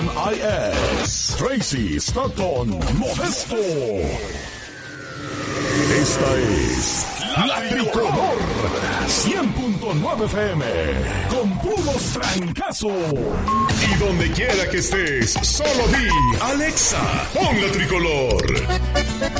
MIX, Tracy Stockton Modesto. Esta es La Tricolor 100.9 FM con puros trancazos. Y donde quiera que estés, solo di Alexa, pon La Tricolor.